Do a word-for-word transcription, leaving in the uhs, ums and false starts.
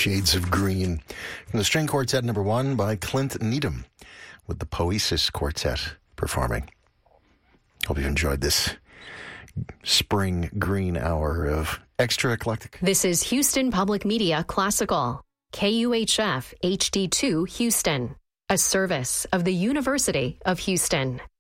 Shades of Green. From the String Quartet number one by Clint Needham with the Poesis Quartet performing. Hope you enjoyed this spring green hour of extra eclectic. This is Houston Public Media Classical, K U H F H D two Houston, a service of the University of Houston.